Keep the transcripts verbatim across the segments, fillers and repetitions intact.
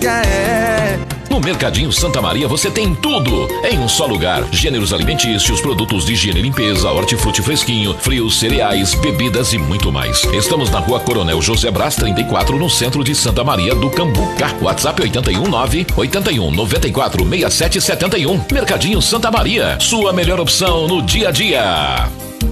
quer. No Mercadinho Santa Maria você tem tudo em um só lugar. Gêneros alimentícios, produtos de higiene e limpeza, hortifruti fresquinho, frios, cereais, bebidas e muito mais. Estamos na Rua Coronel José Brás trinta e quatro, no centro de Santa Maria do Cambuca. WhatsApp oito um nove, oito um, nove quatro, seis sete sete um. Mercadinho Santa Maria, sua melhor opção no dia a dia.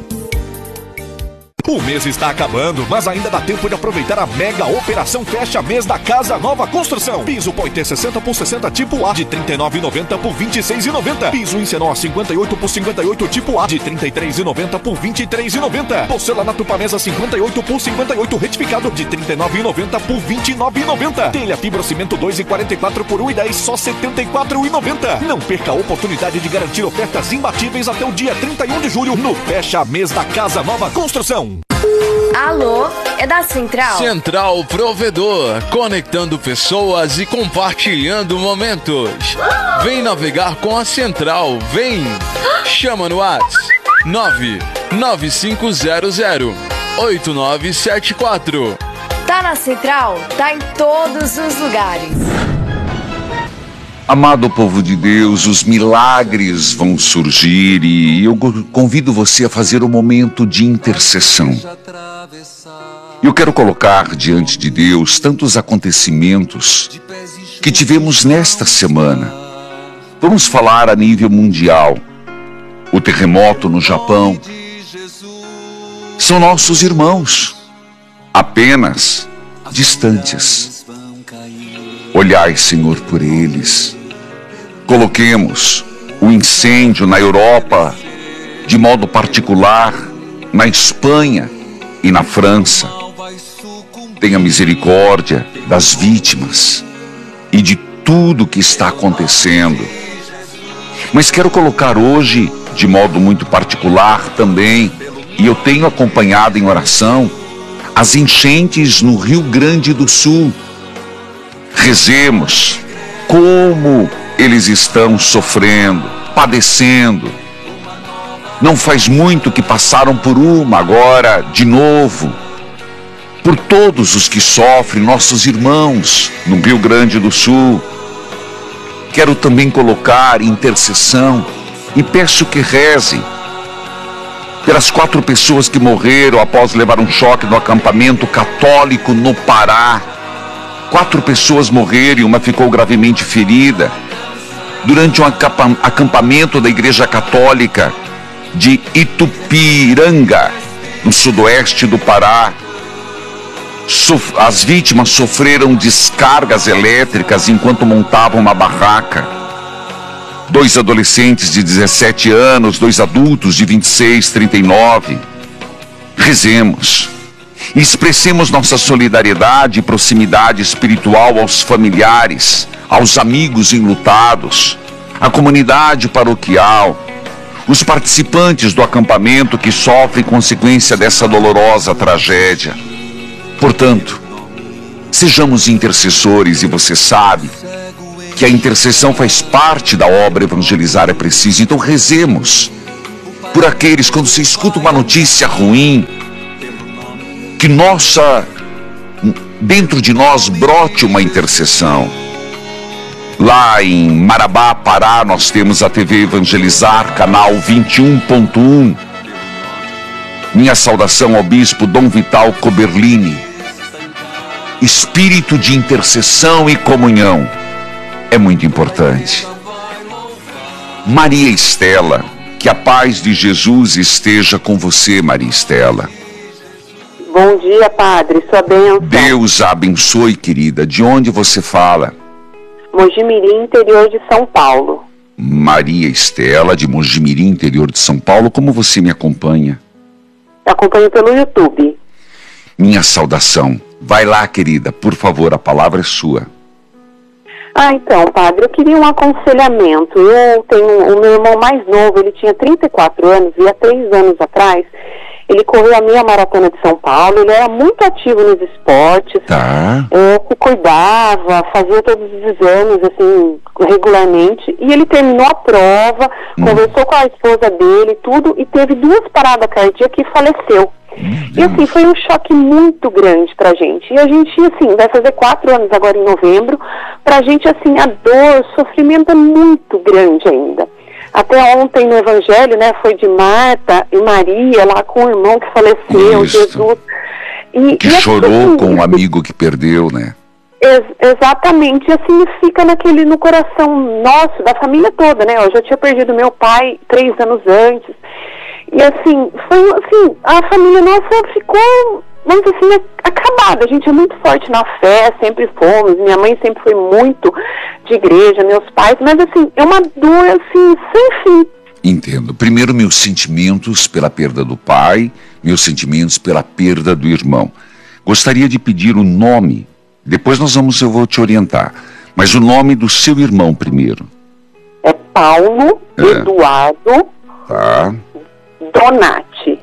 O mês está acabando, mas ainda dá tempo de aproveitar a mega operação fecha mês da Casa Nova Construção. Piso P O I T sessenta por sessenta tipo A de trinta e nove reais e noventa centavos por vinte e seis reais e noventa centavos. Piso Incenó cinquenta e oito por cinquenta e oito tipo A de trinta e três reais e noventa centavos por vinte e três reais e noventa centavos. Porcelanato Pamesa cinquenta e oito por cinquenta e oito retificado de trinta e nove reais e noventa centavos por vinte e nove reais e noventa centavos. Telha Fibra Cimento dois e quarenta e quatro por um e dez, só setenta e quatro reais e noventa centavos. Não perca a oportunidade de garantir ofertas imbatíveis até o dia trinta e um de julho no fecha mês da Casa Nova Construção. Alô, é da Central? Central Provedor, conectando pessoas e compartilhando momentos. Vem navegar com a Central, vem! Chama no WhatsApp nove nove cinco zero zero oito nove sete quatro. Tá na Central? Tá em todos os lugares. Amado povo de Deus, os milagres vão surgir e eu convido você a fazer um momento de intercessão. Eu quero colocar diante de Deus tantos acontecimentos que tivemos nesta semana. Vamos falar a nível mundial. O terremoto no Japão. São nossos irmãos, apenas distantes. Olhai, Senhor, por eles. Coloquemos o incêndio na Europa, de modo particular, na Espanha e na França. Tenha misericórdia das vítimas e de tudo que está acontecendo. Mas quero colocar hoje, de modo muito particular também, e eu tenho acompanhado em oração, as enchentes no Rio Grande do Sul. Rezemos como eles estão sofrendo, padecendo. Não faz muito que passaram por uma, agora de novo. Por todos os que sofrem, nossos irmãos no Rio Grande do Sul. Quero também colocar intercessão e peço que reze pelas quatro pessoas que morreram após levar um choque no acampamento católico no Pará. Quatro pessoas morreram e uma ficou gravemente ferida durante um acampamento da Igreja Católica de Itupiranga, no sudoeste do Pará. As vítimas sofreram descargas elétricas enquanto montavam uma barraca. Dois adolescentes de dezessete anos, dois adultos de vinte e seis, trinta e nove. Rezemos e expressemos nossa solidariedade e proximidade espiritual aos familiares, aos amigos enlutados, à comunidade paroquial, os participantes do acampamento que sofrem consequência dessa dolorosa tragédia. Portanto, sejamos intercessores, e você sabe que a intercessão faz parte da obra Evangelizar é Preciso. Então rezemos por aqueles, quando se escuta uma notícia ruim, que nossa, dentro de nós brote uma intercessão. Lá em Marabá, Pará, nós temos a T V Evangelizar, canal vinte e um ponto um. Minha saudação ao bispo Dom Vital Coberlini. Espírito de intercessão e comunhão é muito importante. Maria Estela, que a paz de Jesus esteja com você, Maria Estela. Bom dia, padre, sua bênção. Deus a abençoe, querida. De onde você fala? Mojimirim, interior de São Paulo. Maria Estela, de Mojimirim, interior de São Paulo. Como você me acompanha? Acompanho pelo YouTube. Minha saudação. Vai lá, querida, por favor, a palavra é sua. Ah, então, padre, eu queria um aconselhamento. Eu tenho o meu irmão mais novo, ele tinha trinta e quatro anos, e há três anos atrás Ele correu a meia maratona de São Paulo, ele era muito ativo nos esportes, Tá. é, se cuidava, fazia todos os exames, assim, regularmente, e ele terminou a prova, Hum. conversou com a esposa dele, tudo, e teve duas paradas cardíacas e faleceu. E assim, foi um choque muito grande pra gente. E a gente, assim, vai fazer quatro anos agora em novembro. Pra gente, assim, a dor, o sofrimento é muito grande ainda. Até ontem no Evangelho, né, foi de Marta e Maria, lá com o irmão que faleceu, Isso. Jesus. E, Que e, chorou assim, com o amigo que perdeu, né? Ex exatamente, e assim, fica naquele, no coração nosso, da família toda, né? Eu já tinha perdido meu pai três anos antes. E assim, foi assim, a família nossa ficou, vamos dizer assim, acabada. A gente é muito forte na fé, sempre fomos. Minha mãe sempre foi muito de igreja, meus pais, mas assim, é uma dor assim, sem fim. Entendo. Primeiro, meus sentimentos pela perda do pai, meus sentimentos pela perda do irmão. Gostaria de pedir o nome, depois nós vamos, eu vou te orientar, mas o nome do seu irmão primeiro. É Paulo É. Eduardo Tá. Donati.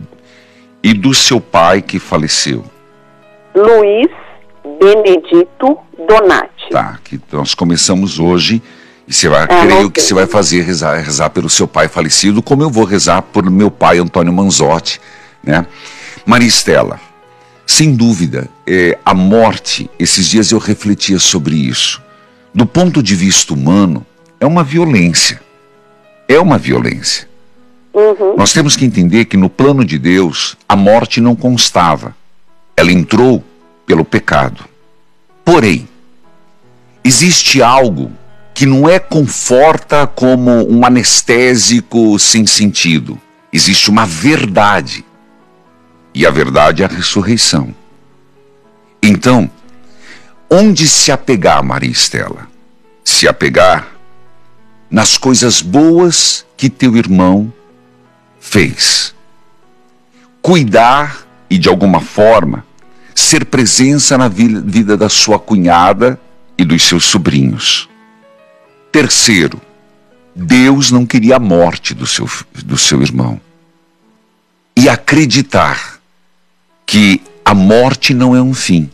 E do seu pai que faleceu. Luiz Benedito Donati. Tá, que nós começamos hoje e você vai, Ah, creio não que sei. você vai fazer rezar, rezar pelo seu pai falecido, como eu vou rezar por meu pai Antônio Manzotti, né? Maria Estela, sem dúvida, é, a morte, esses dias eu refletia sobre isso. Do ponto de vista humano, é uma violência. É uma violência. Uhum. Nós temos que entender que no plano de Deus, a morte não constava. Ela entrou pelo pecado. Porém, existe algo que não é conforta como um anestésico sem sentido. Existe uma verdade. E a verdade é a ressurreição. Então, onde se apegar, Maria Estela? Se apegar nas coisas boas que teu irmão fez. Cuidar e, de alguma forma, ser presença na vida da sua cunhada e dos seus sobrinhos. Terceiro, Deus não queria a morte do seu, do seu irmão. E acreditar que a morte não é um fim,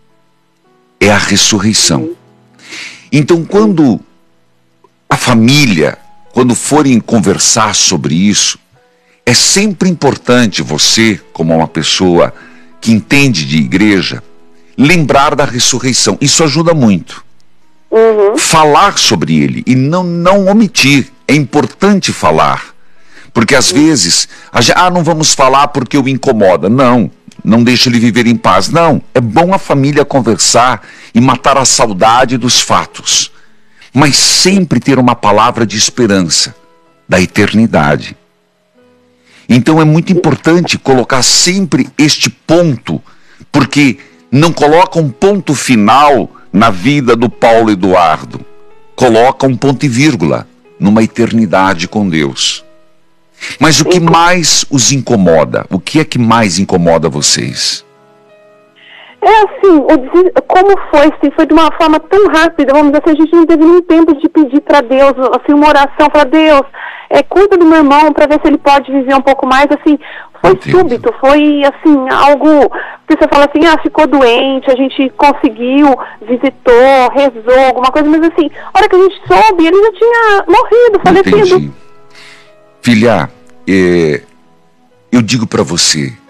é a ressurreição. Então, quando a família, quando forem conversar sobre isso, é sempre importante você, como uma pessoa que entende de igreja, lembrar da ressurreição. Isso ajuda muito. Uhum. Falar sobre ele e não, não omitir. É importante falar. Porque às vezes, a gente, ah, não vamos falar porque o incomoda. Não, não deixa ele viver em paz. Não, é bom a família conversar e matar a saudade dos fatos. Mas sempre ter uma palavra de esperança, da eternidade. Então é muito importante colocar sempre este ponto, porque não coloca um ponto final na vida do Paulo Eduardo. Coloca um ponto e vírgula numa eternidade com Deus. Mas o que mais os incomoda? O que é que mais incomoda vocês? É assim, o des... como foi, assim, foi de uma forma tão rápida, vamos dizer assim, a gente não teve nem tempo de pedir para Deus, assim, uma oração para Deus, é, cuida do meu irmão para ver se ele pode viver um pouco mais, assim, foi Entendo. súbito, foi, assim, algo, que você fala assim, ah, ficou doente, a gente conseguiu, visitou, rezou, alguma coisa, mas assim, a hora que a gente soube, ele já tinha morrido, falecido. Entendi. Filha, é, eu digo para você,